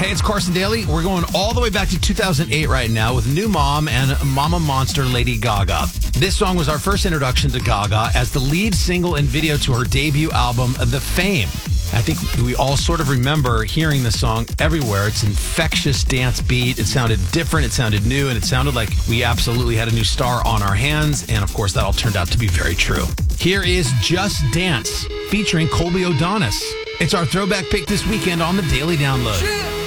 Hey, it's Carson Daly. We're going all the way back to 2008 right now with New Mom and Mama Monster Lady Gaga. This song was our first introduction to Gaga as the lead single and video to her debut album, The Fame. I think we all sort of remember hearing the song everywhere. It's an infectious dance beat. It sounded different. It sounded new. And it sounded like we absolutely had a new star on our hands. And of course, that all turned out to be very true. Here is Just Dance featuring Colby O'Donis. It's our throwback pick this weekend on the Daily Download.